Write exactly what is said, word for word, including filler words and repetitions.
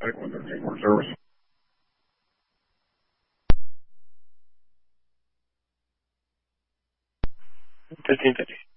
back when there was more service. fifteen fifty.